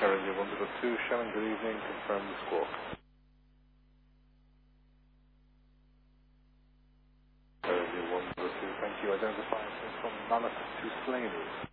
Aerojet 102, Shannon, good evening, confirm the squawk. Aerojet 102, thank you, identify from Mallet to Slaney.